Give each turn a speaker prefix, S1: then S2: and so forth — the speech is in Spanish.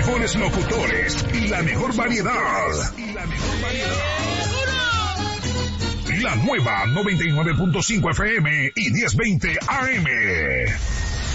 S1: mejores locutores y la mejor variedad. La nueva 99.5 FM y 1020 AM.